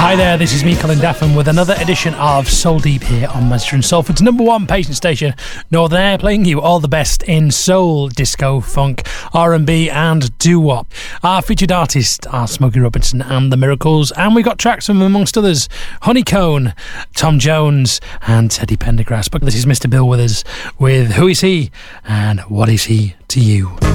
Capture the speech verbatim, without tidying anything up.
Hi there, this is me, Colin Daffin, with another edition of Soul Deep here on Manchester and Salford's number one patient station, Northern Air, playing you all the best in soul, disco, funk, R and B and doo-wop. Our featured artists are Smokey Robinson and The Miracles, and we got tracks from, amongst others, Honeycomb, Tom Jones and Teddy Pendergrass. But this is Mister Bill Withers with Who Is He and What Is He to You?